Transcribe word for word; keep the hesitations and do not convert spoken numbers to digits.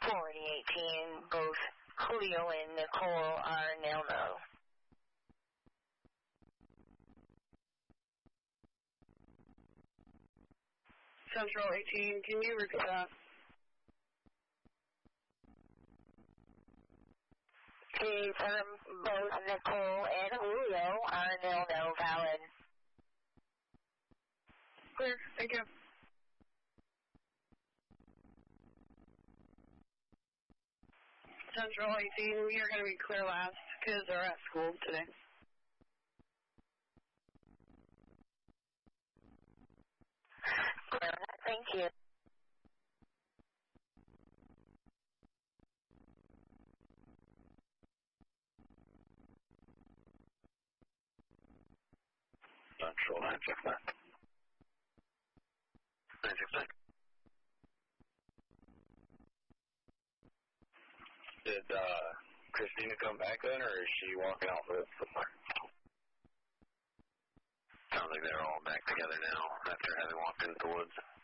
forty eighteen, both Julio and Nicole are nil-no. Central eighteen, can you repeat that? Confirm both Nicole and Julio are nil-no valid. Clear, thank you. Central eighteen, we are going to be clear last because they're at school today. Clear, thank you. Central nine six nine. nine six nine. Did uh, Christina come back then, or is she walking out with somewhere? Sounds like they're all back together now after having walked into the woods.